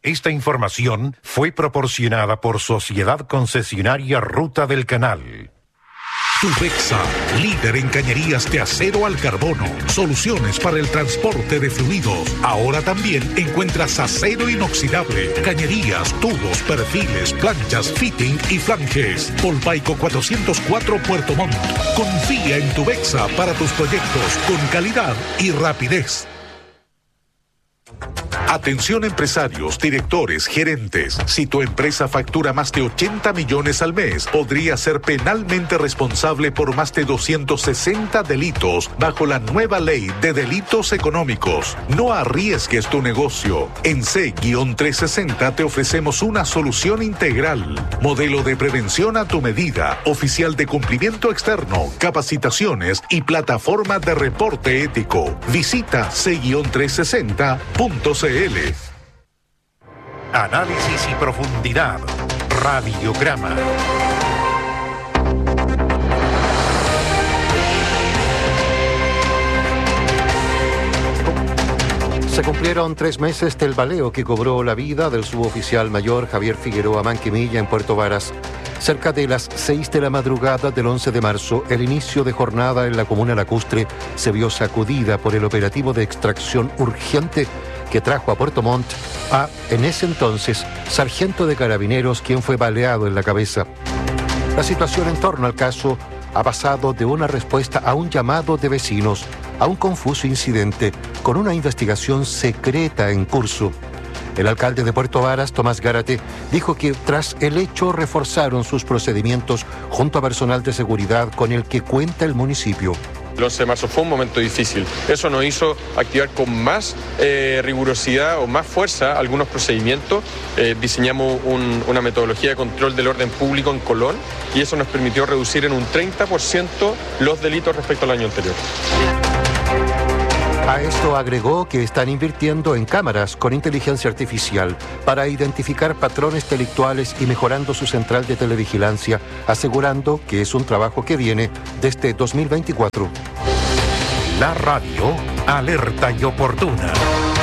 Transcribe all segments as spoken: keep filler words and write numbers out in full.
Esta información fue proporcionada por Sociedad Concesionaria Ruta del Canal. Tubexa, líder en cañerías de acero al carbono, soluciones para el transporte de fluidos. Ahora también encuentras acero inoxidable, cañerías, tubos, perfiles, planchas, fitting y flanges. Polpaico cuatrocientos cuatro Puerto Montt. Confía en Tubexa para tus proyectos con calidad y rapidez. Atención empresarios, directores, gerentes. Si tu empresa factura más de ochenta millones al mes, podría ser penalmente responsable por más de doscientos sesenta delitos bajo la nueva ley de delitos económicos. No arriesgues tu negocio. En C trescientos sesenta te ofrecemos una solución integral. Modelo de prevención a tu medida, oficial de cumplimiento externo, capacitaciones y plataforma de reporte ético. Visita C trescientos sesenta punto c l. Análisis y profundidad. Radiograma. Se cumplieron tres meses del baleo que cobró la vida del suboficial mayor Javier Figueroa Manquemilla en Puerto Varas. Cerca de las seis de la madrugada del once de marzo, el inicio de jornada en la comuna Lacustre se vio sacudida por el operativo de extracción urgente que trajo a Puerto Montt a, en ese entonces, sargento de carabineros, quien fue baleado en la cabeza. La situación en torno al caso ha pasado de una respuesta a un llamado de vecinos a un confuso incidente con una investigación secreta en curso. El alcalde de Puerto Varas, Tomás Gárate, dijo que tras el hecho reforzaron sus procedimientos junto a personal de seguridad con el que cuenta el municipio. El once de marzo fue un momento difícil. Eso nos hizo activar con más eh, rigurosidad o más fuerza algunos procedimientos. Eh, diseñamos un, una metodología de control del orden público en Colón y eso nos permitió reducir en un treinta por ciento los delitos respecto al año anterior. A esto agregó que están invirtiendo en cámaras con inteligencia artificial para identificar patrones delictuales y mejorando su central de televigilancia, asegurando que es un trabajo que viene desde dos mil veinticuatro. La radio alerta y oportuna.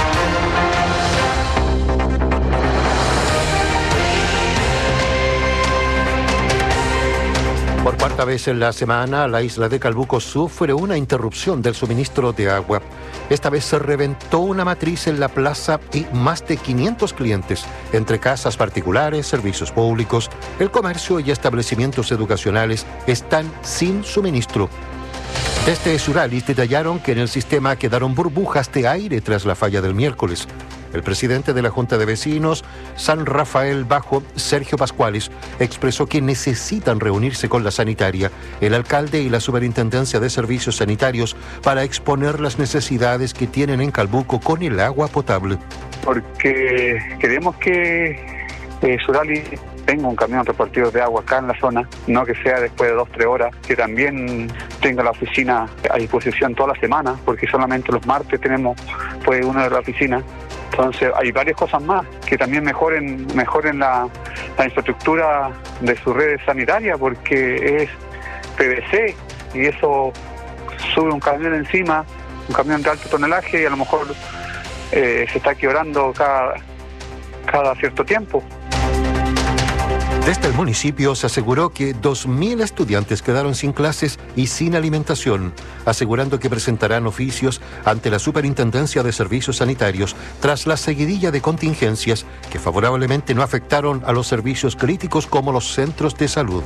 Por cuarta vez en la semana, la isla de Calbuco sufre una interrupción del suministro de agua. Esta vez se reventó una matriz en la plaza y más de quinientos clientes, entre casas particulares, servicios públicos, el comercio y establecimientos educacionales, están sin suministro. Desde Suralis detallaron que en el sistema quedaron burbujas de aire tras la falla del miércoles. El presidente de la Junta de Vecinos, San Rafael Bajo, Sergio Pascuales, expresó que necesitan reunirse con la sanitaria, el alcalde y la Superintendencia de Servicios Sanitarios para exponer las necesidades que tienen en Calbuco con el agua potable. Porque queremos que eh, Suralis tenga un camión repartido de agua acá en la zona, no que sea después de dos, tres horas, que también tenga la oficina a disposición toda la semana, porque solamente los martes tenemos pues una de la oficina. Entonces hay varias cosas más que también mejoren mejoren la, la infraestructura de sus redes sanitarias, porque es P V C y eso sube un camión encima, un camión de alto tonelaje y a lo mejor eh, se está quebrando cada, cada cierto tiempo. Desde el municipio se aseguró que dos mil estudiantes quedaron sin clases y sin alimentación, asegurando que presentarán oficios ante la Superintendencia de Servicios Sanitarios tras la seguidilla de contingencias que favorablemente no afectaron a los servicios críticos como los centros de salud.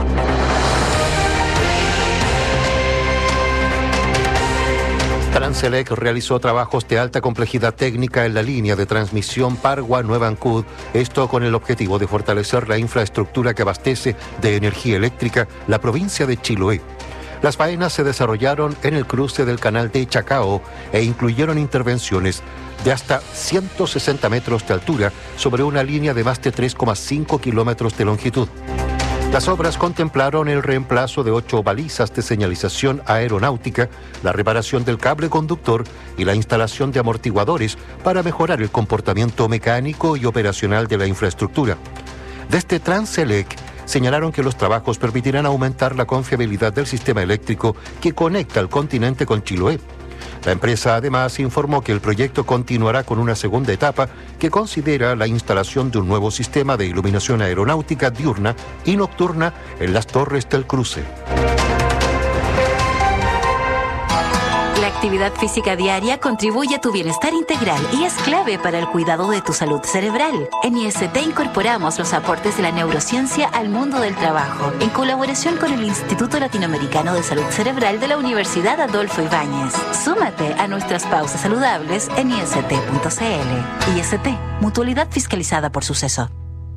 Transelec realizó trabajos de alta complejidad técnica en la línea de transmisión Pargua-Nueva Ancud, esto con el objetivo de fortalecer la infraestructura que abastece de energía eléctrica la provincia de Chiloé. Las faenas se desarrollaron en el cruce del canal de Chacao e incluyeron intervenciones de hasta ciento sesenta metros de altura sobre una línea de más de tres coma cinco kilómetros de longitud. Las obras contemplaron el reemplazo de ocho balizas de señalización aeronáutica, la reparación del cable conductor y la instalación de amortiguadores para mejorar el comportamiento mecánico y operacional de la infraestructura. Desde Transelec señalaron que los trabajos permitirán aumentar la confiabilidad del sistema eléctrico que conecta al continente con Chiloé. La empresa además informó que el proyecto continuará con una segunda etapa que considera la instalación de un nuevo sistema de iluminación aeronáutica diurna y nocturna en las torres del cruce. La actividad física diaria contribuye a tu bienestar integral y es clave para el cuidado de tu salud cerebral. En I S T incorporamos los aportes de la neurociencia al mundo del trabajo, en colaboración con el Instituto Latinoamericano de Salud Cerebral de la Universidad Adolfo Ibáñez. Súmate a nuestras pausas saludables en I S T punto C L. I S T, mutualidad fiscalizada por Suceso.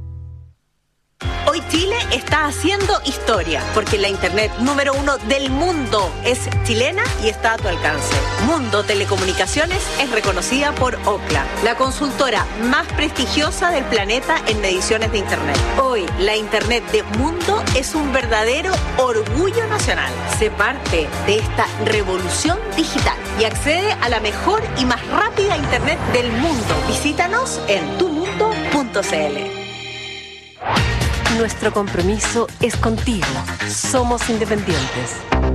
Hoy Chile está haciendo historia, porque la internet número uno del mundo es chilena y está a tu alcance. Mundo Telecomunicaciones es reconocida por Ookla, la consultora más prestigiosa del planeta en mediciones de internet. Hoy, la internet de Mundo es un verdadero orgullo nacional. Sé parte de esta revolución digital y accede a la mejor y más rápida internet del mundo. Visítanos en tu mundo punto C L. Nuestro compromiso es contigo. Somos independientes.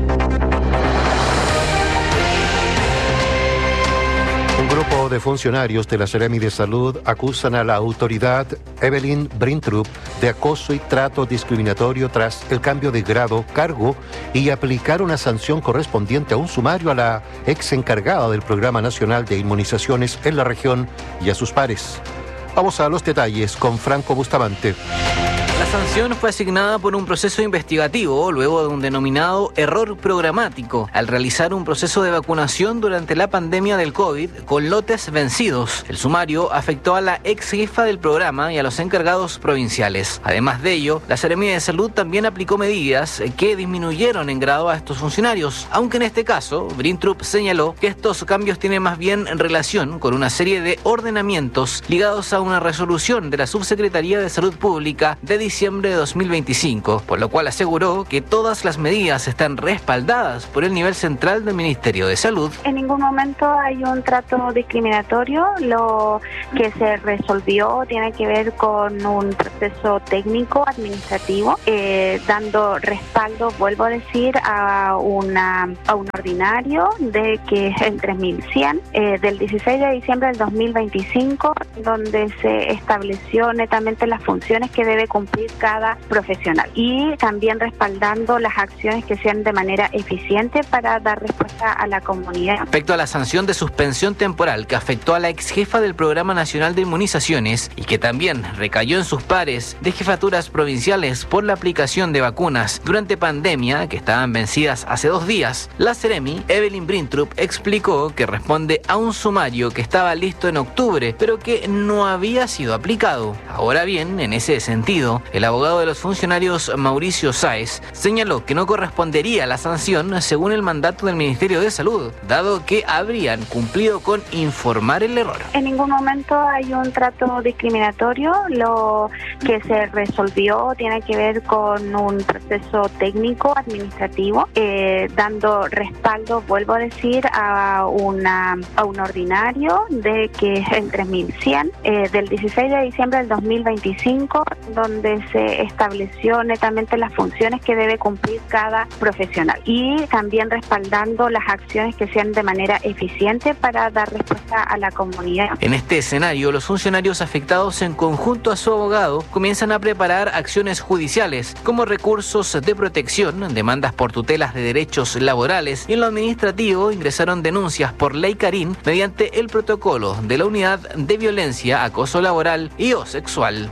Un grupo de funcionarios de la Seremi de Salud acusan a la autoridad Evelyn Brintrup de acoso y trato discriminatorio tras el cambio de grado, cargo y aplicar una sanción correspondiente a un sumario a la ex encargada del Programa Nacional de Inmunizaciones en la región y a sus pares. Vamos a los detalles con Franco Bustamante. La sanción fue asignada por un proceso investigativo luego de un denominado error programático al realizar un proceso de vacunación durante la pandemia del COVID con lotes vencidos. El sumario afectó a la ex jefa del programa y a los encargados provinciales. Además de ello, la Seremi de Salud también aplicó medidas que disminuyeron en grado a estos funcionarios, aunque en este caso, Brintrup señaló que estos cambios tienen más bien relación con una serie de ordenamientos ligados a una resolución de la Subsecretaría de Salud Pública de diciembre de dos mil veinticinco, por lo cual aseguró que todas las medidas están respaldadas por el nivel central del Ministerio de Salud. En ningún momento hay un trato discriminatorio. Lo que se resolvió tiene que ver con un proceso técnico administrativo, eh, dando respaldo, vuelvo a decir, a una a un ordinario de que es el tres mil cien eh, del dieciséis de diciembre del dos mil veinticinco, donde se estableció netamente las funciones que debe cumplir cada profesional y también respaldando las acciones que sean de manera eficiente para dar respuesta a la comunidad. Respecto a la sanción de suspensión temporal que afectó a la ex jefa del Programa Nacional de Inmunizaciones y que también recayó en sus pares de jefaturas provinciales por la aplicación de vacunas durante pandemia que estaban vencidas hace dos días, la Seremi, Evelyn Brintrup, explicó que responde a un sumario que estaba listo en octubre, pero que no había sido aplicado. Ahora bien, en ese sentido, el abogado de los funcionarios, Mauricio Sáez, señaló que no correspondería la sanción según el mandato del Ministerio de Salud, dado que habrían cumplido con informar el error. En ningún momento hay un trato discriminatorio. Lo que se resolvió tiene que ver con un proceso técnico administrativo, eh, dando respaldo, vuelvo a decir, a una a un ordinario de que es el tres mil cien eh, del dieciséis de diciembre del dos mil veinticinco, donde se estableció netamente las funciones que debe cumplir cada profesional y también respaldando las acciones que sean de manera eficiente para dar respuesta a la comunidad. En este escenario, los funcionarios afectados en conjunto a su abogado comienzan a preparar acciones judiciales como recursos de protección, demandas por tutelas de derechos laborales y en lo administrativo ingresaron denuncias por ley Carín mediante el protocolo de la Unidad de Violencia, Acoso Laboral y o Sexual.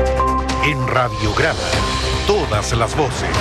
En Radiograma, todas las voces.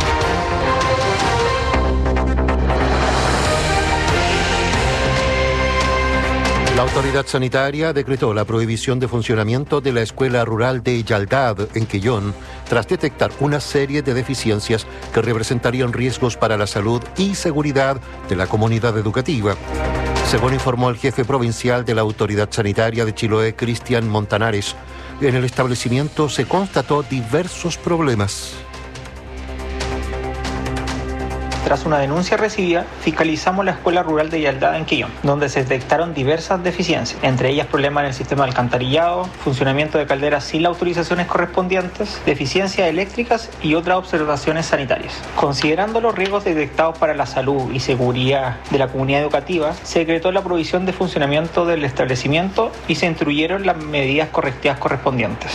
La autoridad sanitaria decretó la prohibición de funcionamiento de la escuela rural de Yaldad, en Quellón, tras detectar una serie de deficiencias que representarían riesgos para la salud y seguridad de la comunidad educativa. Según informó el jefe provincial de la autoridad sanitaria de Chiloé, Cristian Montanares, en el establecimiento se constató diversos problemas. Tras una denuncia recibida, fiscalizamos la escuela rural de Yaldá en Quillón, donde se detectaron diversas deficiencias, entre ellas problemas en el sistema de alcantarillado, funcionamiento de calderas sin las autorizaciones correspondientes, deficiencias eléctricas y otras observaciones sanitarias. Considerando los riesgos detectados para la salud y seguridad de la comunidad educativa, se decretó la provisión de funcionamiento del establecimiento y se instruyeron las medidas correctivas correspondientes.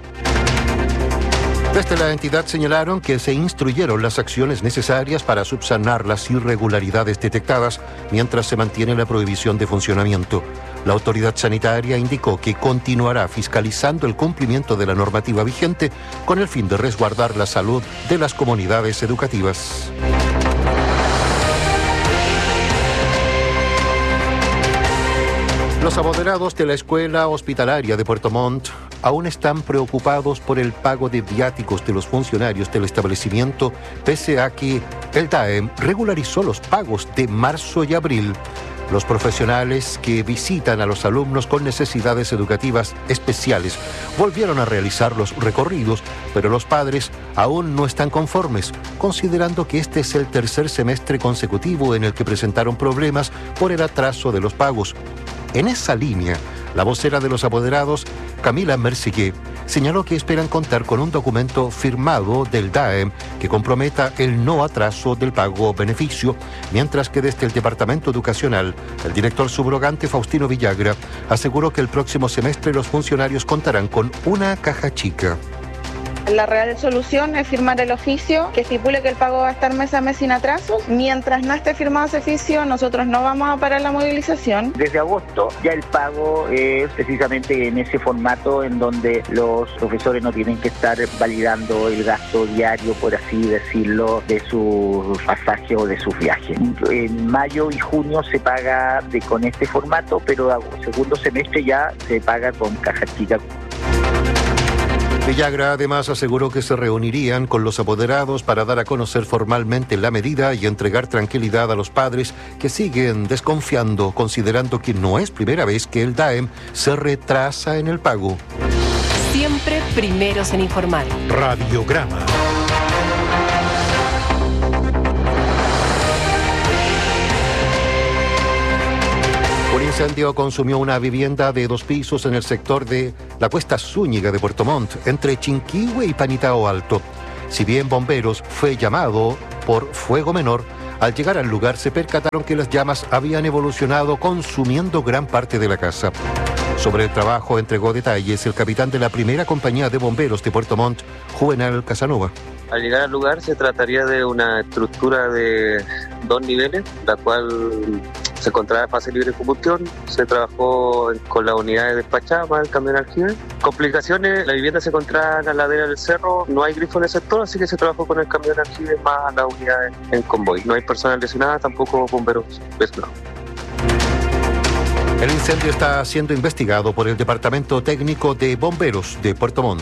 Desde la entidad señalaron que se instruyeron las acciones necesarias para subsanar las irregularidades detectadas mientras se mantiene la prohibición de funcionamiento. La autoridad sanitaria indicó que continuará fiscalizando el cumplimiento de la normativa vigente con el fin de resguardar la salud de las comunidades educativas. Los apoderados de la Escuela Hospitalaria de Puerto Montt aún están preocupados por el pago de viáticos de los funcionarios del establecimiento, pese a que el D A E M regularizó los pagos de marzo y abril. Los profesionales que visitan a los alumnos con necesidades educativas especiales volvieron a realizar los recorridos, pero los padres aún no están conformes, considerando que este es el tercer semestre consecutivo en el que presentaron problemas por el atraso de los pagos. En esa línea, la vocera de los apoderados, Camila Mercier, señaló que esperan contar con un documento firmado del D A E M que comprometa el no atraso del pago beneficio, mientras que desde el Departamento Educacional, el director subrogante Faustino Villagra aseguró que el próximo semestre los funcionarios contarán con una caja chica. La real solución es firmar el oficio que estipule que el pago va a estar mes a mes sin atrasos. Mientras no esté firmado ese oficio, nosotros no vamos a parar la movilización. Desde agosto ya el pago es precisamente en ese formato en donde los profesores no tienen que estar validando el gasto diario, por así decirlo, de su pasaje o de sus viajes. En mayo y junio se paga de, con este formato, pero segundo semestre ya se paga con caja chica. Villagra además aseguró que se reunirían con los apoderados para dar a conocer formalmente la medida y entregar tranquilidad a los padres que siguen desconfiando, considerando que no es primera vez que el D A E M se retrasa en el pago. Siempre primeros en informar. Radiograma. Un incendio consumió una vivienda de dos pisos en el sector de la Cuesta Zúñiga de Puerto Montt, entre Chinquihue y Panitao Alto. Si bien bomberos fue llamado por fuego menor, al llegar al lugar se percataron que las llamas habían evolucionado consumiendo gran parte de la casa. Sobre el trabajo entregó detalles el capitán de la primera compañía de bomberos de Puerto Montt, Juvenal Casanova. Al llegar al lugar se trataría de una estructura de dos niveles, la cual se encontraba en fase libre de combustión. Se trabajó con las unidades despachadas para el camión aljibe. Complicaciones: la vivienda se encontraba en la ladera del cerro, no hay grifo en el sector, así que se trabajó con el camión aljibe más las unidades en convoy. No hay personas lesionadas, tampoco bomberos lesionados. El incendio está siendo investigado por el Departamento Técnico de Bomberos de Puerto Montt.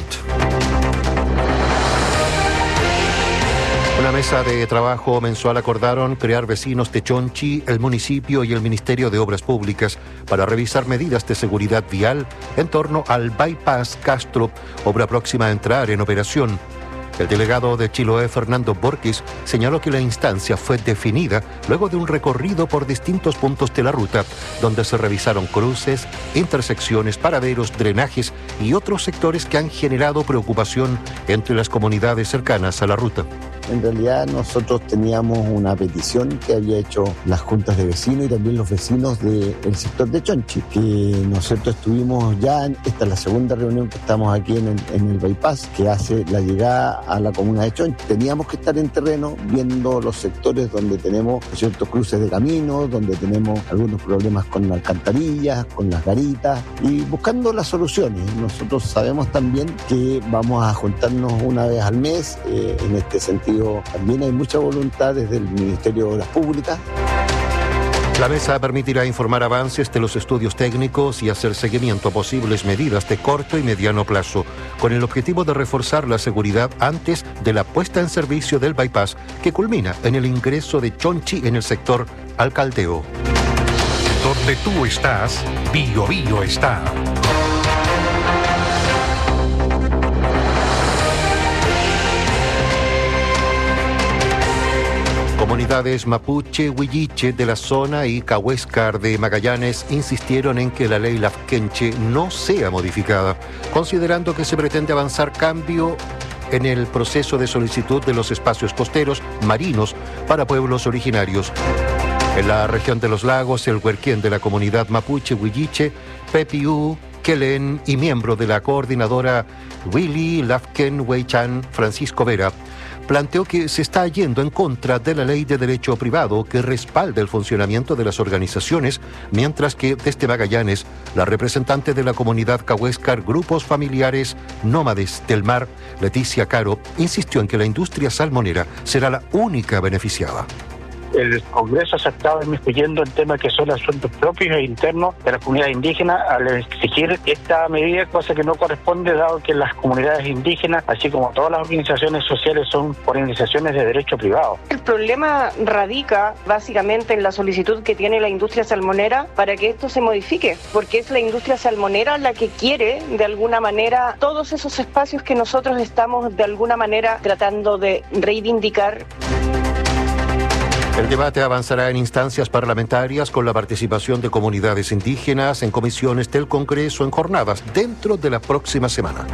Una mesa de trabajo mensual acordaron crear vecinos de Chonchi, el municipio y el Ministerio de Obras Públicas para revisar medidas de seguridad vial en torno al Bypass Castro, obra próxima a entrar en operación. El delegado de Chiloé, Fernando Borges, señaló que la instancia fue definida luego de un recorrido por distintos puntos de la ruta, donde se revisaron cruces, intersecciones, paraderos, drenajes y otros sectores que han generado preocupación entre las comunidades cercanas a la ruta. En realidad nosotros teníamos una petición que había hecho las juntas de vecinos y también los vecinos del sector de Chonchi, que nosotros estuvimos ya, en, esta es la segunda reunión que estamos aquí en el, en el bypass, que hace la llegada a la comuna de Chonchi. Teníamos que estar en terreno viendo los sectores donde tenemos ciertos cruces de caminos, donde tenemos algunos problemas con las alcantarillas, con las garitas y buscando las soluciones. Nosotros sabemos también que vamos a juntarnos una vez al mes, eh, en este sentido también hay mucha voluntad desde el Ministerio de Obras Públicas. La mesa permitirá informar avances de los estudios técnicos y hacer seguimiento a posibles medidas de corto y mediano plazo, con el objetivo de reforzar la seguridad antes de la puesta en servicio del bypass, que culmina en el ingreso de Chonchi en el sector Alcaldeo. Donde tú estás, Bio Bio está. Comunidades mapuche, huilliche de la zona y cahuéscar de Magallanes insistieron en que la ley Lafkenche no sea modificada, considerando que se pretende avanzar cambio en el proceso de solicitud de los espacios costeros marinos para pueblos originarios. En la región de los lagos, el huerquén de la comunidad mapuche huilliche, Pepiú Kelen, y miembro de la coordinadora Willy Lafken Weichan, Francisco Vera, planteó que se está yendo en contra de la ley de derecho privado que respalda el funcionamiento de las organizaciones, mientras que desde Magallanes, la representante de la comunidad cahuéscar Grupos Familiares Nómades del Mar, Leticia Caro, insistió en que la industria salmonera será la única beneficiada. El Congreso se estaba inmiscuyendo en temas que son asuntos propios e internos de las comunidades indígenas al exigir esta medida, cosa que no corresponde, dado que las comunidades indígenas, así como todas las organizaciones sociales, son organizaciones de derecho privado. El problema radica básicamente en la solicitud que tiene la industria salmonera para que esto se modifique, porque es la industria salmonera la que quiere, de alguna manera, todos esos espacios que nosotros estamos, de alguna manera, tratando de reivindicar. El debate avanzará en instancias parlamentarias con la participación de comunidades indígenas en comisiones del Congreso en jornadas dentro de la próxima semana.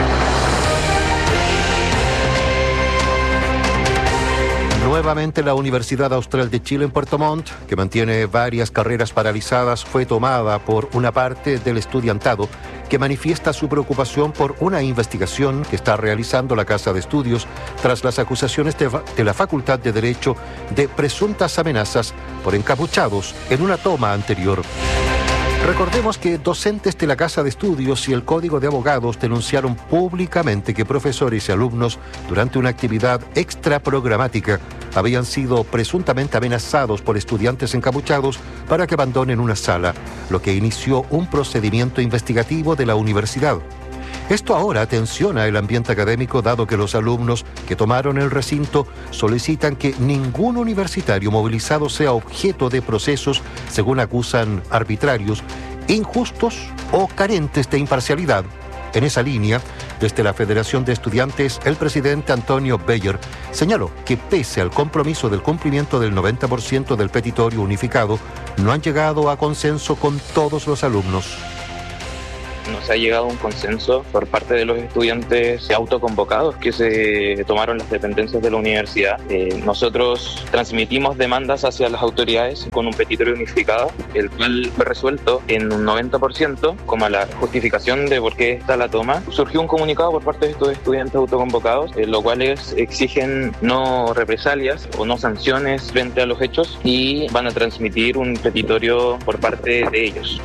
Nuevamente la Universidad Austral de Chile en Puerto Montt, que mantiene varias carreras paralizadas, fue tomada por una parte del estudiantado que manifiesta su preocupación por una investigación que está realizando la Casa de Estudios tras las acusaciones de, de la Facultad de Derecho de presuntas amenazas por encapuchados en una toma anterior. Recordemos que docentes de la Casa de Estudios y el Código de Abogados denunciaron públicamente que profesores y alumnos, durante una actividad extraprogramática, habían sido presuntamente amenazados por estudiantes encapuchados para que abandonen una sala, lo que inició un procedimiento investigativo de la universidad. Esto ahora tensiona el ambiente académico, dado que los alumnos que tomaron el recinto solicitan que ningún universitario movilizado sea objeto de procesos, según acusan, arbitrarios, injustos o carentes de imparcialidad. En esa línea, desde la Federación de Estudiantes, el presidente Antonio Beyer señaló que pese al compromiso del cumplimiento del noventa por ciento del petitorio unificado, no han llegado a consenso con todos los alumnos. No se ha llegado a un consenso por parte de los estudiantes autoconvocados que se tomaron las dependencias de la universidad. Eh, nosotros transmitimos demandas hacia las autoridades con un petitorio unificado, el cual fue resuelto en un noventa por ciento, como la justificación de por qué está la toma. Surgió un comunicado por parte de estos estudiantes autoconvocados, en lo cual exigen no represalias o no sanciones frente a los hechos, y van a transmitir un petitorio por parte de ellos.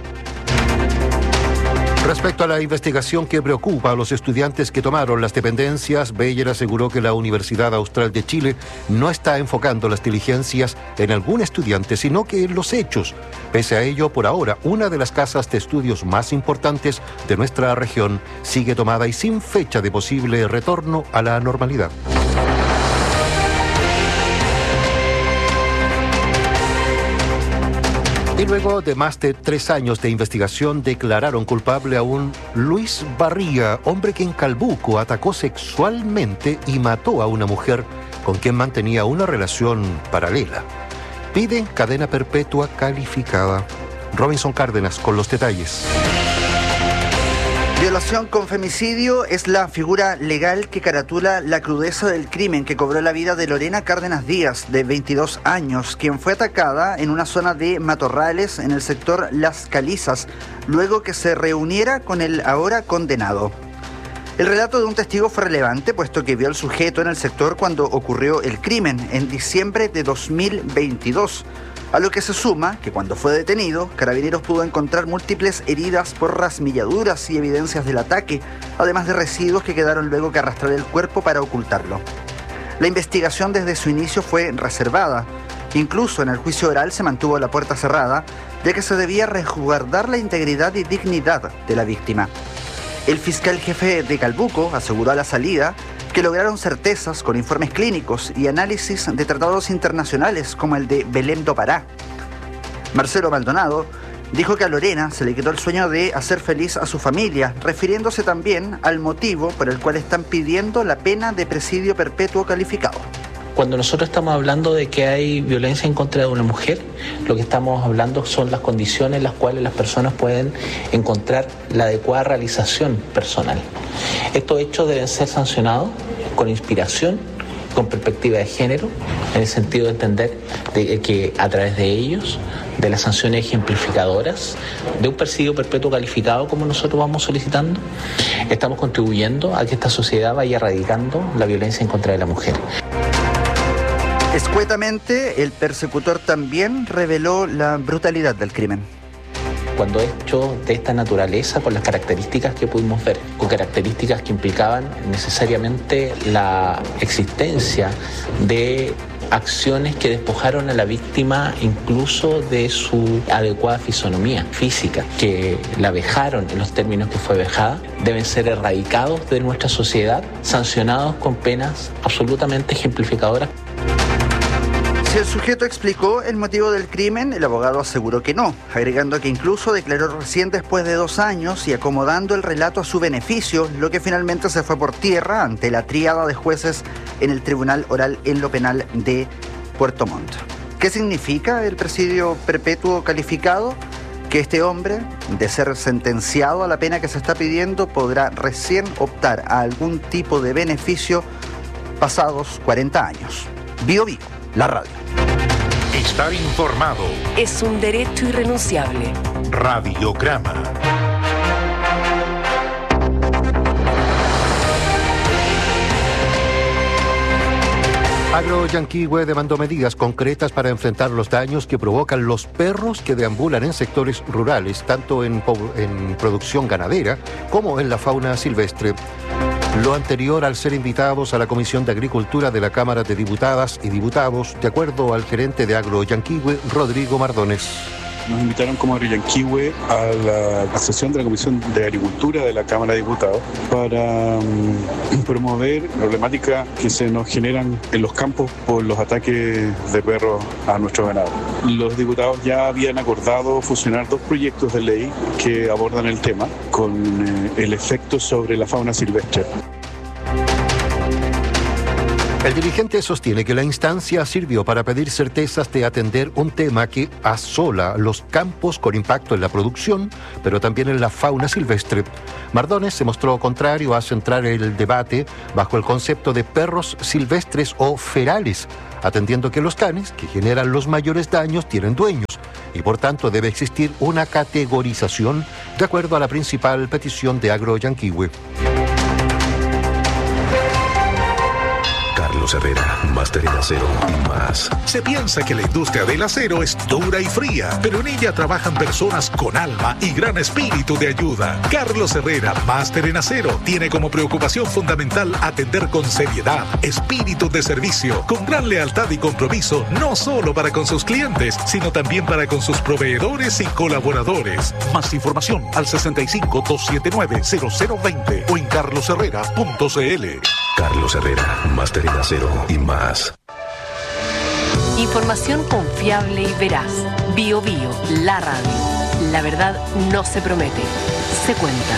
Respecto a la investigación que preocupa a los estudiantes que tomaron las dependencias, Beyer aseguró que la Universidad Austral de Chile no está enfocando las diligencias en algún estudiante, sino que en los hechos. Pese a ello, por ahora, una de las casas de estudios más importantes de nuestra región sigue tomada y sin fecha de posible retorno a la normalidad. Y luego de más de tres años de investigación, declararon culpable a un Luis Barría, hombre que en Calbuco atacó sexualmente y mató a una mujer con quien mantenía una relación paralela. Piden cadena perpetua calificada. Robinson Cárdenas con los detalles. Violación con femicidio es la figura legal que caratula la crudeza del crimen que cobró la vida de Lorena Cárdenas Díaz, de veintidós años, quien fue atacada en una zona de matorrales en el sector Las Calizas, luego que se reuniera con el ahora condenado. El relato de un testigo fue relevante, puesto que vio al sujeto en el sector cuando ocurrió el crimen, en diciembre de dos mil veintidós. A lo que se suma que cuando fue detenido, Carabineros pudo encontrar múltiples heridas por rasmilladuras y evidencias del ataque, además de residuos que quedaron luego que arrastrar el cuerpo para ocultarlo. La investigación desde su inicio fue reservada. Incluso en el juicio oral se mantuvo la puerta cerrada, ya que se debía resguardar la integridad y dignidad de la víctima. El fiscal jefe de Calbuco aseguró a la salida que lograron certezas con informes clínicos y análisis de tratados internacionales como el de Belém do Pará. Marcelo Maldonado dijo que a Lorena se le quitó el sueño de hacer feliz a su familia, refiriéndose también al motivo por el cual están pidiendo la pena de presidio perpetuo calificado. Cuando nosotros estamos hablando de que hay violencia en contra de una mujer, lo que estamos hablando son las condiciones en las cuales las personas pueden encontrar la adecuada realización personal. Estos hechos deben ser sancionados con inspiración, con perspectiva de género, en el sentido de entender de que a través de ellos, de las sanciones ejemplificadoras, de un persidio perpetuo calificado como nosotros vamos solicitando, estamos contribuyendo a que esta sociedad vaya erradicando la violencia en contra de la mujer. Escuetamente, el persecutor también reveló la brutalidad del crimen. Cuando hechos de esta naturaleza, con las características que pudimos ver, con características que implicaban necesariamente la existencia de acciones que despojaron a la víctima incluso de su adecuada fisonomía física, que la vejaron en los términos que fue vejada, deben ser erradicados de nuestra sociedad, sancionados con penas absolutamente ejemplificadoras. Si el sujeto explicó el motivo del crimen, el abogado aseguró que no, agregando que incluso declaró recién después de dos años y acomodando el relato a su beneficio, lo que finalmente se fue por tierra ante la tríada de jueces en el Tribunal Oral en lo Penal de Puerto Montt. ¿Qué significa el presidio perpetuo calificado? Que este hombre, de ser sentenciado a la pena que se está pidiendo, podrá recién optar a algún tipo de beneficio pasados cuarenta años. Bio Bio, la radio. Estar informado es un derecho irrenunciable. Radiograma. Agroyanquihue demandó medidas concretas para enfrentar los daños que provocan los perros que deambulan en sectores rurales, tanto en, en producción ganadera como en la fauna silvestre. Lo anterior al ser invitados a la Comisión de Agricultura de la Cámara de Diputadas y Diputados, de acuerdo al gerente de Agroyanquihue, Rodrigo Mardones. Nos invitaron como Agroyanquihue a la, la sesión de la Comisión de Agricultura de la Cámara de Diputados para um, promover problemáticas que se nos generan en los campos por los ataques de perros a nuestro ganado. Los diputados ya habían acordado fusionar dos proyectos de ley que abordan el tema con eh, el efecto sobre la fauna silvestre. El dirigente sostiene que la instancia sirvió para pedir certezas de atender un tema que asola los campos con impacto en la producción, pero también en la fauna silvestre. Mardones se mostró contrario a centrar el debate bajo el concepto de perros silvestres o ferales, atendiendo que los canes, que generan los mayores daños, tienen dueños, y por tanto debe existir una categorización de acuerdo a la principal petición de Agroyanquihue. Carlos Herrera, Máster en Acero y más. Se piensa que la industria del acero es dura y fría, pero en ella trabajan personas con alma y gran espíritu de ayuda. Carlos Herrera, Máster en Acero, tiene como preocupación fundamental atender con seriedad, espíritu de servicio, con gran lealtad y compromiso, no solo para con sus clientes, sino también para con sus proveedores y colaboradores. Más información al sesenta y cinco, doscientos setenta y nueve, cero cero veinte o en carlos herrera punto c l. Carlos Herrera, Máster en Acero y más. Información confiable y veraz. Bio Bio, la radio. La verdad no se promete, se cuenta.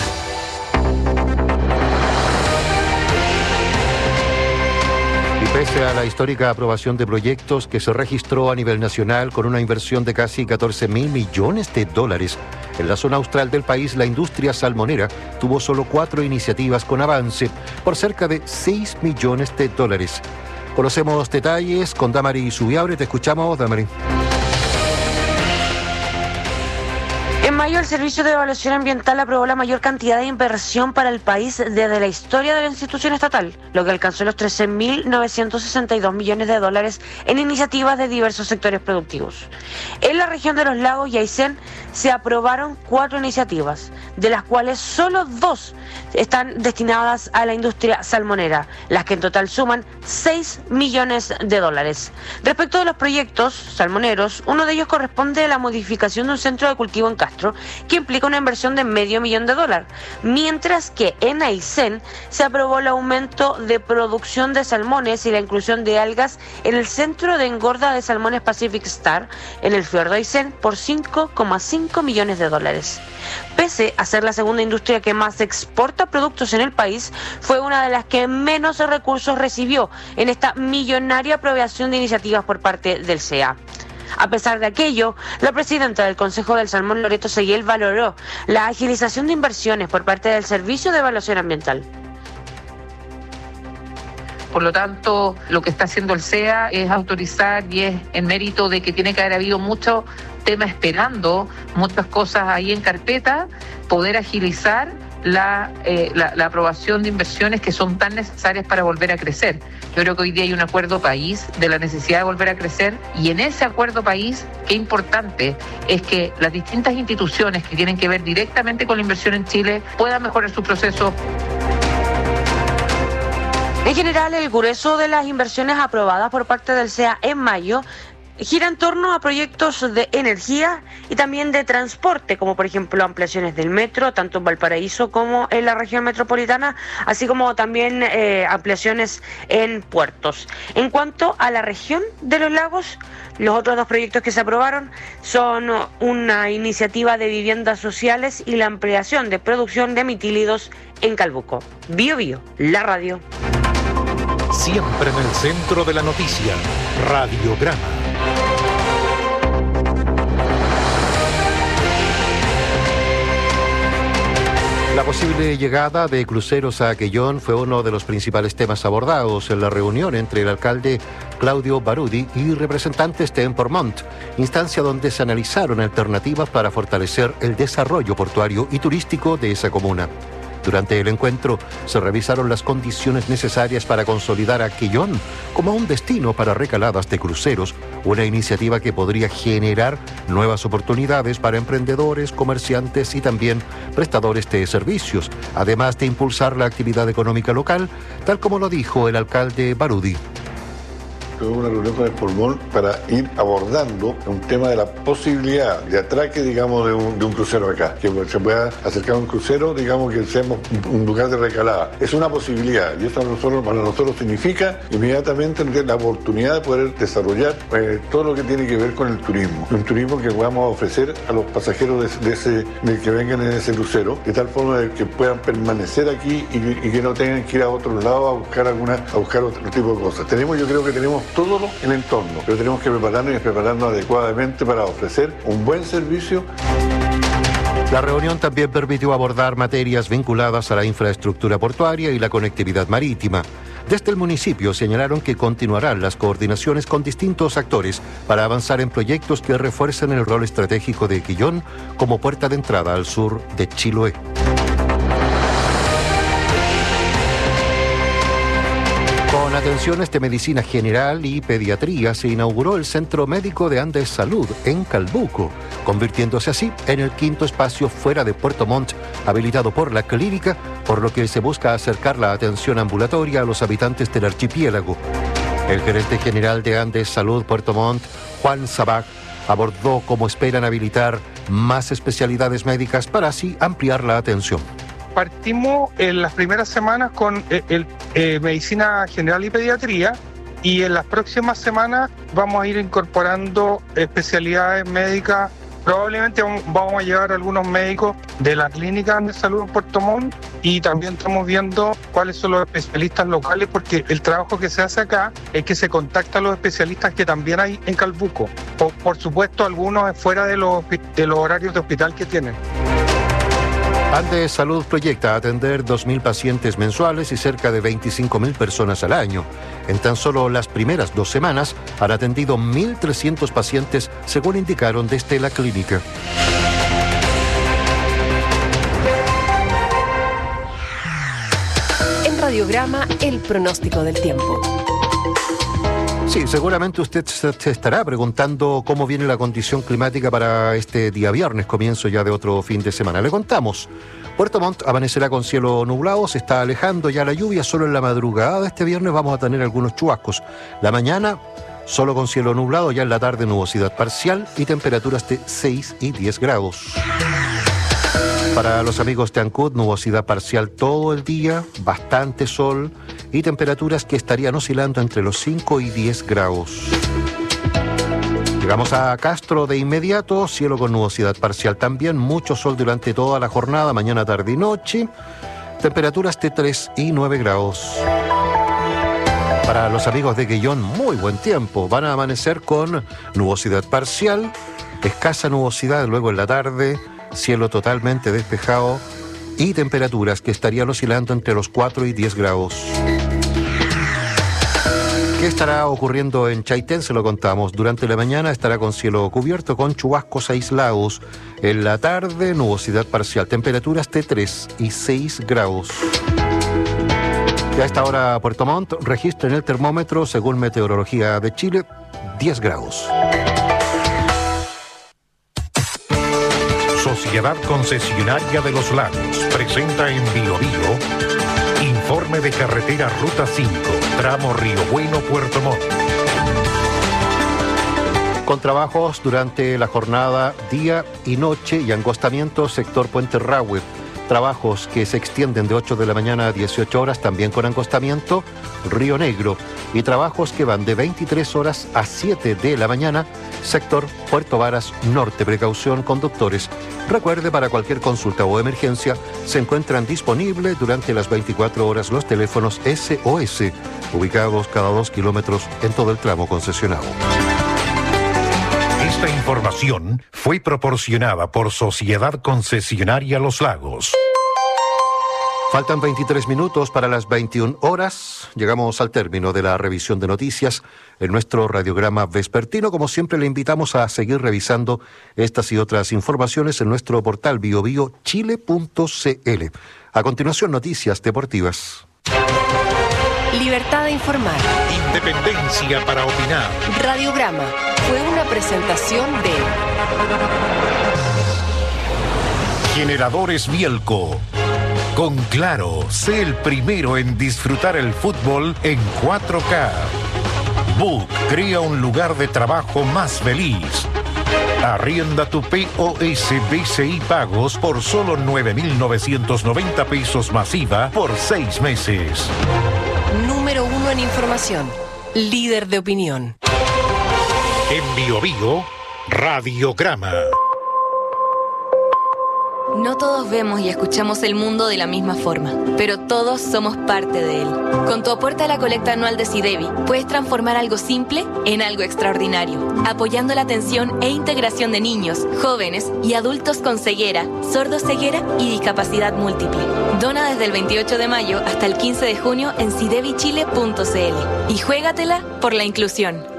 Y pese a la histórica aprobación de proyectos que se registró a nivel nacional con una inversión de casi catorce mil millones de dólares, en la zona austral del país la industria salmonera tuvo solo cuatro iniciativas con avance por cerca de seis millones de dólares. Conocemos detalles con Damari Subiabre. Te escuchamos, Damari. En mayo, el Servicio de Evaluación Ambiental aprobó la mayor cantidad de inversión para el país desde la historia de la institución estatal, lo que alcanzó los trece mil novecientos sesenta y dos millones de dólares en iniciativas de diversos sectores productivos. En la región de los lagos y Aysén se aprobaron cuatro iniciativas, de las cuales solo dos están destinadas a la industria salmonera, las que en total suman seis millones de dólares. Respecto de los proyectos salmoneros, uno de ellos corresponde a la modificación de un centro de cultivo en Castro, que implica una inversión de medio millón de dólares, mientras que en Aysén se aprobó el aumento de producción de salmones y la inclusión de algas en el centro de engorda de salmones Pacific Star en el fiordo Aysén por cinco coma cinco millones de dólares. Pese a ser la segunda industria que más exporta productos en el país, fue una de las que menos recursos recibió en esta millonaria aprobación de iniciativas por parte del C E A. A pesar de aquello, la presidenta del Consejo del Salmón, Loreto Seguiel, valoró la agilización de inversiones por parte del Servicio de Evaluación Ambiental. Por lo tanto, lo que está haciendo el C E A es autorizar y es en mérito de que tiene que haber habido mucho tema esperando, muchas cosas ahí en carpeta, poder agilizar la, eh, la, la aprobación de inversiones que son tan necesarias para volver a crecer. Yo creo que hoy día hay un acuerdo país de la necesidad de volver a crecer, y en ese acuerdo país, qué importante es que las distintas instituciones que tienen que ver directamente con la inversión en Chile puedan mejorar su proceso. En general, el grueso de las inversiones aprobadas por parte del C E A en mayo gira en torno a proyectos de energía y también de transporte, como por ejemplo ampliaciones del metro, tanto en Valparaíso como en la región metropolitana, así como también eh, ampliaciones en puertos. En cuanto a la región de los lagos, los otros dos proyectos que se aprobaron son una iniciativa de viviendas sociales y la ampliación de producción de mitílidos en Calbuco. Bio Bio, la radio. Siempre en el centro de la noticia, Radiograma. La posible llegada de cruceros a Aquellón fue uno de los principales temas abordados en la reunión entre el alcalde Claudio Barudi y representantes de Empormont, instancia donde se analizaron alternativas para fortalecer el desarrollo portuario y turístico de esa comuna. Durante el encuentro se revisaron las condiciones necesarias para consolidar a Aquellón como un destino para recaladas de cruceros, una iniciativa que podría generar nuevas oportunidades para emprendedores, comerciantes y también prestadores de servicios, además de impulsar la actividad económica local, tal como lo dijo el alcalde Barudi. Tuve una reunión con el Pulmón para ir abordando un tema de la posibilidad de atraque, digamos, de un, de un crucero acá, que se pueda acercar a un crucero, digamos, que seamos un, un lugar de recalada. Es una posibilidad, y eso para nosotros, para nosotros significa inmediatamente tener la oportunidad de poder desarrollar eh, todo lo que tiene que ver con el turismo. Un turismo que podamos ofrecer a los pasajeros de, de ese, de que vengan en ese crucero, de tal forma de que puedan permanecer aquí y, y que no tengan que ir a otro lado a buscar alguna, a buscar otro tipo de cosas. Tenemos, yo creo que tenemos todo el entorno, pero tenemos que prepararnos y prepararnos adecuadamente para ofrecer un buen servicio. La reunión también permitió abordar materias vinculadas a la infraestructura portuaria y la conectividad marítima. Desde el municipio señalaron que continuarán las coordinaciones con distintos actores para avanzar en proyectos que refuercen el rol estratégico de Quillón como puerta de entrada al sur de Chiloé. Con atenciones de medicina general y pediatría se inauguró el Centro Médico de Andes Salud en Calbuco, convirtiéndose así en el quinto espacio fuera de Puerto Montt habilitado por la clínica, por lo que se busca acercar la atención ambulatoria a los habitantes del archipiélago. El gerente general de Andes Salud Puerto Montt, Juan Sabag, abordó cómo esperan habilitar más especialidades médicas para así ampliar la atención. Partimos en las primeras semanas con el, el, eh, medicina general y pediatría, y en las próximas semanas vamos a ir incorporando especialidades médicas. Probablemente vamos a llevar a algunos médicos de la clínica de salud en Puerto Montt, y también estamos viendo cuáles son los especialistas locales, porque el trabajo que se hace acá es que se contacta a los especialistas que también hay en Calbuco. Por, por supuesto, algunos fuera de los, de los horarios de hospital que tienen. Andes Salud proyecta atender dos mil pacientes mensuales y cerca de veinticinco mil personas al año. En tan solo las primeras dos semanas han atendido mil trescientos pacientes, según indicaron desde la clínica. En Radiograma, el pronóstico del tiempo. Sí, seguramente usted se estará preguntando cómo viene la condición climática para este día viernes, comienzo ya de otro fin de semana. Le contamos. Puerto Montt amanecerá con cielo nublado, se está alejando ya la lluvia, solo en la madrugada de este viernes vamos a tener algunos chubascos. La mañana, solo con cielo nublado, ya en la tarde nubosidad parcial y temperaturas de seis y diez grados. Para los amigos de Ancud, nubosidad parcial todo el día, bastante sol y temperaturas que estarían oscilando entre los cinco y diez grados. Llegamos a Castro de inmediato, cielo con nubosidad parcial también, mucho sol durante toda la jornada, mañana, tarde y noche, temperaturas de tres y nueve grados. Para los amigos de Guillón, muy buen tiempo, van a amanecer con nubosidad parcial, escasa nubosidad luego en la tarde, cielo totalmente despejado y temperaturas que estarían oscilando entre los cuatro y diez grados. ¿Qué estará ocurriendo en Chaitén? Se lo contamos. Durante la mañana estará con cielo cubierto con chubascos aislados. En la tarde, nubosidad parcial. Temperaturas de tres y seis grados. Y a esta hora, Puerto Montt registra en el termómetro, según Meteorología de Chile, diez grados. Sociedad Concesionaria de los Lagos presenta en Bio Bio informe de carretera Ruta cinco, tramo Río Bueno, Puerto Montt. Con trabajos durante la jornada día y noche y angostamiento sector Puente Rahue. Trabajos que se extienden de ocho de la mañana a dieciocho horas, también con angostamiento, Río Negro. Y trabajos que van de veintitrés horas a siete de la mañana, sector Puerto Varas Norte. Precaución, conductores. Recuerde, para cualquier consulta o emergencia, se encuentran disponibles durante las veinticuatro horas los teléfonos S O S, ubicados cada dos kilómetros en todo el tramo concesionado. Esta información fue proporcionada por Sociedad Concesionaria Los Lagos. Faltan veintitrés minutos para las veintiuna horas. Llegamos al término de la revisión de noticias en nuestro radiograma vespertino. Como siempre, le invitamos a seguir revisando estas y otras informaciones en nuestro portal bio bio chile punto c l. A continuación, noticias deportivas. Libertad de informar. Independencia para opinar. Radiograma fue una presentación de Generadores Bielco. Con Claro, sé el primero en disfrutar el fútbol en cuatro K. Book crea un lugar de trabajo más feliz. Arrienda tu P O S B C I pagos por solo nueve mil novecientos noventa pesos masiva por seis meses. Número uno en información. Líder de opinión. En Bio Bio, Radiograma. No todos vemos y escuchamos el mundo de la misma forma, pero todos somos parte de él. Con tu aporte a la colecta anual de Sidevi, puedes transformar algo simple en algo extraordinario, apoyando la atención e integración de niños, jóvenes y adultos con ceguera, sordoceguera y discapacidad múltiple. Dona desde el veintiocho de mayo hasta el quince de junio en sidevi chile punto c l y juégatela por la inclusión.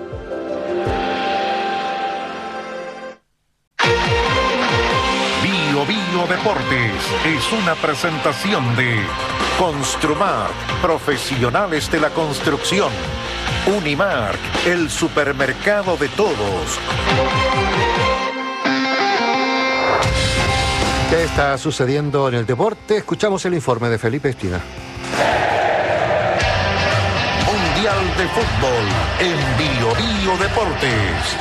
Bio Deportes es una presentación de Construmark, profesionales de la construcción. Unimark, el supermercado de todos. ¿Qué está sucediendo en el deporte? Escuchamos el informe de Felipe Espina. Mundial de Fútbol en Bio Bio Deportes.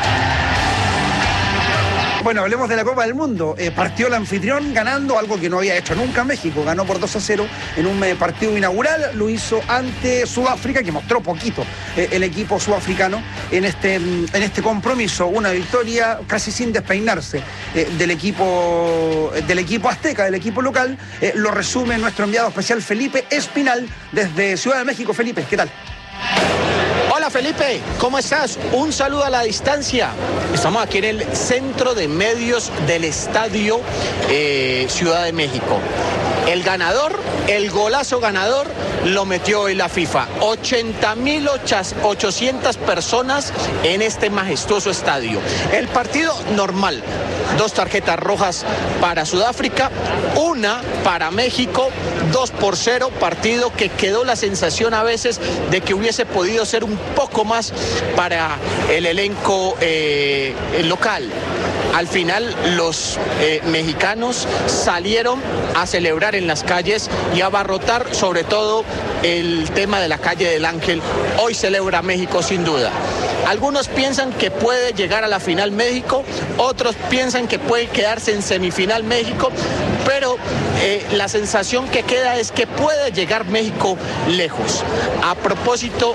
Bueno, hablemos de la Copa del Mundo. Eh, partió el anfitrión ganando algo que no había hecho nunca México. Ganó por dos a cero en un eh, partido inaugural. Lo hizo ante Sudáfrica, que mostró poquito eh, el equipo sudafricano en este, en este compromiso. Una victoria casi sin despeinarse eh, del, equipo, del equipo azteca, del equipo local. Eh, lo resume nuestro enviado especial Felipe Espinal desde Ciudad de México. Felipe, ¿qué tal? Hola Felipe, ¿cómo estás? Un saludo a la distancia. Estamos aquí en el centro de medios del Estadio eh, Ciudad de México. El ganador, el golazo ganador, lo metió hoy la FIFA. ochenta mil ochocientas personas en este majestuoso estadio. El partido normal. Dos tarjetas rojas para Sudáfrica, una para México, dos por cero, partido que quedó la sensación a veces de que hubiese podido ser un poco más para el elenco eh, local. Al final los eh, mexicanos salieron a celebrar en las calles y a abarrotar sobre todo el tema de la calle del Ángel. Hoy celebra México sin duda. Algunos piensan que puede llegar a la final México, otros piensan que puede quedarse en semifinal México, pero eh, la sensación que queda es que puede llegar México lejos. A propósito,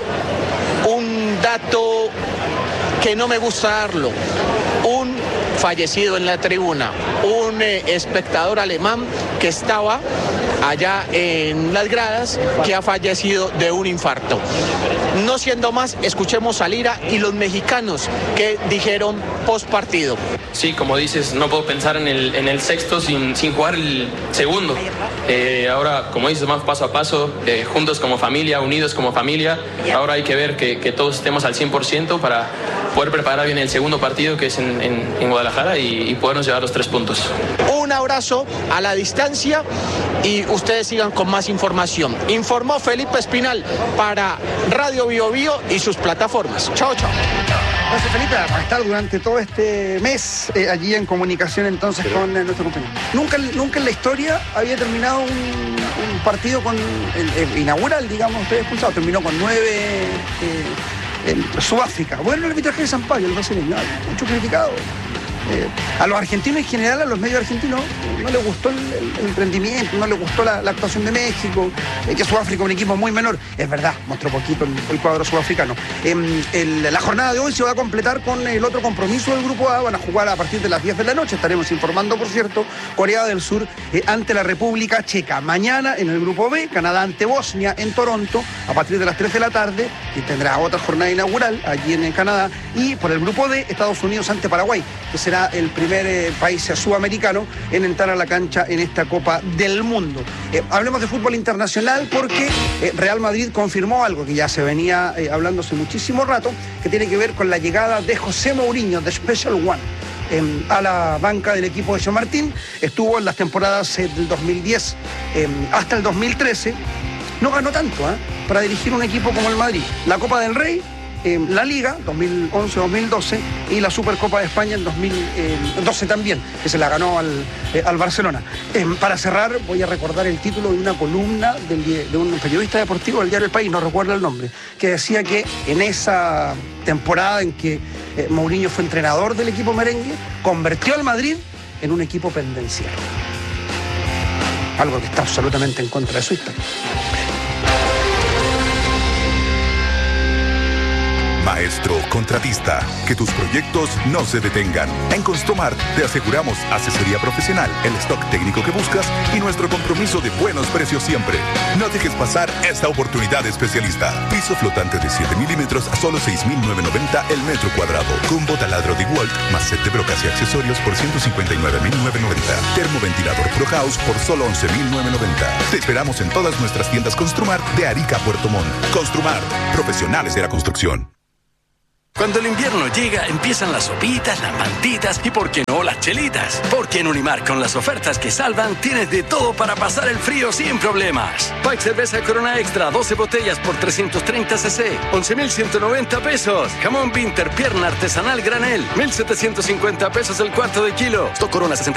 un dato que no me gusta darlo, un fallecido en la tribuna, un eh, espectador alemán que estaba allá en las gradas, que ha fallecido de un infarto. No siendo más, escuchemos a Lira y los mexicanos que dijeron post partido. Sí, como dices, no puedo pensar en el, en el sexto sin, sin jugar el segundo. Eh, ahora, como dices, más paso a paso, eh, juntos como familia, unidos como familia. Ahora hay que ver que, que todos estemos al cien por ciento para poder preparar bien el segundo partido, que es en, en, en Guadalajara, y, y podernos llevar los tres puntos. Un abrazo a la distancia y ustedes sigan con más información. Informó Felipe Espinal para Radio Bio Bio y sus plataformas. Chao, chao. Gracias, Felipe, por estar durante todo este mes eh, allí en comunicación entonces Pero... con eh, nuestro compañero. Nunca, nunca en la historia había terminado un, un partido con el, el inaugural, digamos, ustedes expulsados. Terminó con nueve eh, en Sudáfrica. Bueno, el arbitraje de San Pablo, el brasileño, mucho criticado. Eh, a los argentinos en general, a los medios argentinos, no les gustó el, el, el rendimiento, no les gustó la, la actuación de México, eh, que Sudáfrica es un equipo muy menor. Es verdad, mostró poquito el, el cuadro sudafricano. Eh, el, la jornada de hoy se va a completar con el otro compromiso del Grupo A. Van a jugar a partir de las diez de la noche. Estaremos informando, por cierto, Corea del Sur eh, ante la República Checa. Mañana en el Grupo B, Canadá ante Bosnia en Toronto, a partir de las tres de la tarde, y tendrá otra jornada inaugural allí en, en Canadá. Y por el Grupo D, Estados Unidos ante Paraguay, que será el primer eh, país sudamericano en entrar a la cancha en esta Copa del Mundo. Eh, hablemos de fútbol internacional porque eh, Real Madrid confirmó algo que ya se venía eh, hablando hace muchísimo rato, que tiene que ver con la llegada de José Mourinho, de Special One, eh, a la banca del equipo de Joan Martín. Estuvo en las temporadas eh, del dos mil diez eh, hasta el dos mil trece. No ganó tanto ¿eh? para dirigir un equipo como el Madrid. La Copa del Rey, Eh, la Liga dos mil once dos mil doce y la Supercopa de España en dos mil doce también, que se la ganó al, eh, al Barcelona. Eh, para cerrar, voy a recordar el título de una columna del, de un periodista deportivo del diario El País, no recuerdo el nombre, que decía que en esa temporada en que eh, Mourinho fue entrenador del equipo merengue, convirtió al Madrid en un equipo pendenciero. Algo que está absolutamente en contra de su historia. Maestro contratista, que tus proyectos no se detengan. En Construmar te aseguramos asesoría profesional, el stock técnico que buscas y nuestro compromiso de buenos precios siempre. No dejes pasar esta oportunidad de especialista. Piso flotante de siete milímetros a solo seis mil novecientos noventa el metro cuadrado. Combo taladro de Walt más set de brocas y accesorios por ciento cincuenta y nueve mil novecientos noventa. Termoventilador Pro House por solo once mil novecientos noventa. Te esperamos en todas nuestras tiendas Construmar de Arica a Puerto Montt. Construmar, profesionales de la construcción. Cuando el invierno llega, empiezan las sopitas, las mantitas y, ¿por qué no, las chelitas? Porque en Unimar, con las ofertas que salvan, tienes de todo para pasar el frío sin problemas. Pack cerveza Corona Extra, doce botellas por trescientos treinta cc, once mil ciento noventa pesos. Jamón Winter, pierna artesanal granel, mil setecientos cincuenta pesos el cuarto de kilo. Stock Corona sesenta